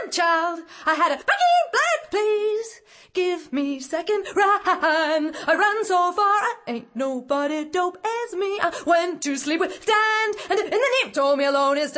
young child, I had a breaking blood, please. Give me second run. I run so far, I ain't nobody dope as me. I went to sleep with Dan, and the name told me alone is